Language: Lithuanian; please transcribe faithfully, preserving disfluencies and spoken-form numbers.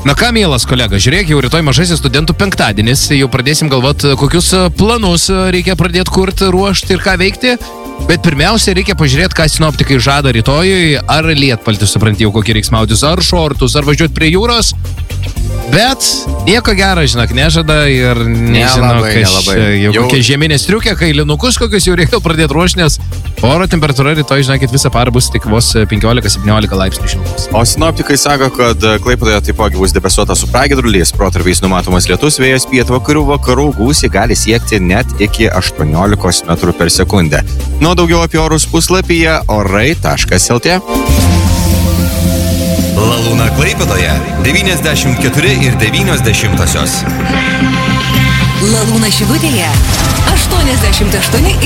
Na ką, mielas kolega, žiūrėk, jau rytoj mažasis studentų penktadienis, jau pradėsim galvoti, kokius planus reikia pradėti kurti, ruošti ir ką veikti. Bet pirmiausia, reikia pažiūrėti, ką sinoptikai žada rytojui, ar lietpaltis, supranti, jau kokį reiks mautis, ar šortus, ar važiuoti prie jūros. Bet nieko gero, žinok, nežada ir nežinau, Nelabai, kas nelabai. čia, jau Jau- kokie žieminė striukė, kailinukus kokius jau reikia pradėti ruošti, nes oro temperatūra rytoj, žinokit, visą parą bus tik vos penkiolika septyniolika laipsnių šilumos. O sinoptikai sako, kad Klaipėdoje taipogi bus debesuota su pragiedruliais, protarpiais numatomas lietus, vėjas pietvakarių vakarų gūsiai gali siekti net iki aštuoniolikos metrų per sekundę. Nuo daugiau apie orus puslapyje orai taškas lt. Lalūna Klaipėdoje devyniasdešimt keturi ir devynios dešimtosios. Lalūna Šilutėje aštuoniasdešimt aštuoni